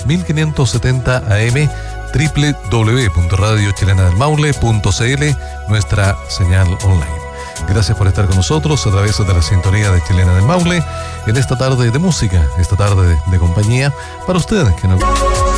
1570 AM, www.radiochilenadelmaule.cl, nuestra señal online. Gracias por estar con nosotros a través de la sintonía de Chilena del Maule en esta tarde de música, esta tarde de compañía para ustedes que nos